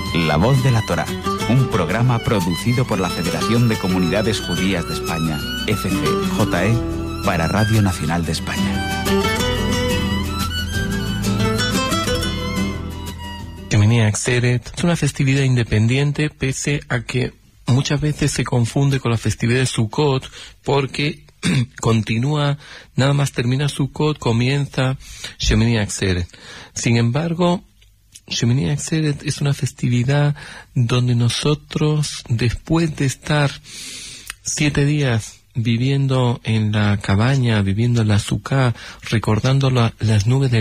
La Voz de la Torá, un programa producido por la Federación de Comunidades Judías de España, FCJE, para Radio Nacional de España. Shemini Atzeret es una festividad independiente, pese a que muchas veces se confunde con la festividad de Sukkot, porque continúa, nada más termina Sukkot, comienza Shemini Atzeret. Sin embargo, Shemini Atzeret es una festividad donde nosotros, después de estar 7 días viviendo en la cabaña, viviendo en la sukkah, recordando las nubes de